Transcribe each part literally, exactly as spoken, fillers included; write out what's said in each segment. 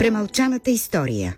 Премълчаната история.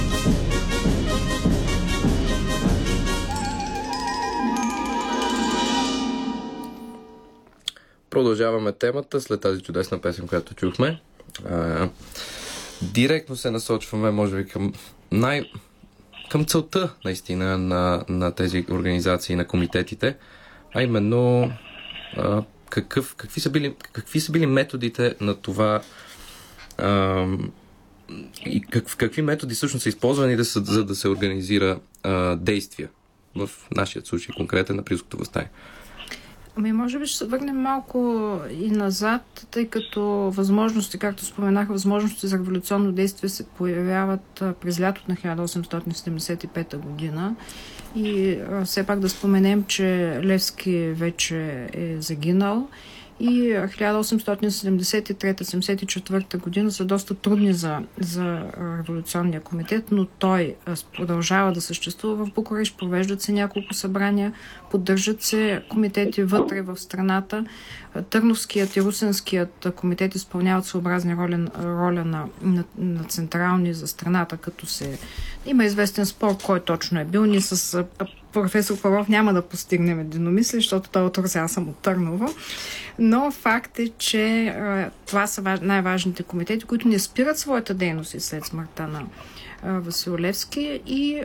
Продължаваме темата след тази чудесна песен, която чухме. А, директно се насочваме, може би, към най... към целта, наистина, на, на тези организации, на комитетите, а именно а, какъв, какви, са били, какви са били методите на това а, и как, какви методи всъщност са използвани да, за да се организира а, действия. В нашия случай конкретен на Априлското въстание. Ами, може би ще се върнем малко и назад, тъй като възможности, както споменах, възможности за революционно действие се появяват през лятото на хиляда осемстотин седемдесет и пета година. И а, все пак да споменем, че Левски вече е загинал и хиляда осемстотин седемдесет и трета - седемдесет и четвърта година са доста трудни за, за революционния комитет, но той продължава да съществува в Букурещ, провеждат се няколко събрания, поддържат се комитети вътре в страната. Търновският и Русенският комитет изпълняват съобразни роля, роля на, на, на централни за страната, като се... Има известен спор кой точно е бил. Ние с професор Павлов няма да постигнем единомислие, защото той от Русе, аз съм от Търново. Но факт е, че а, това са важ... най-важните комитети, които не спират своята дейност и след смъртта на а, Васил Левски и